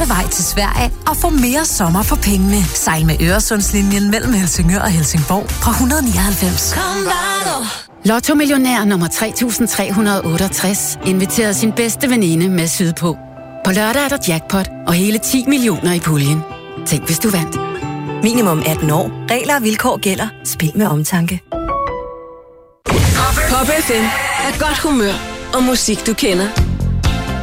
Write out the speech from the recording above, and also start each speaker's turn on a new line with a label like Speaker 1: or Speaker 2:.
Speaker 1: korte vej til Sverige og få mere sommer for pengene. Sejl med Øresundslinjen mellem Helsingør og Helsingborg fra 199.
Speaker 2: Lotto Millionær nummer 3368 inviterede sin bedste veninde med sydpå. På lørdag er der jackpot og hele 10 millioner i puljen. Tænk, hvis du vandt.
Speaker 3: Minimum 18 år. Regler og vilkår gælder. Spil med omtanke.
Speaker 4: Pop FM er godt humør og musik, du kender.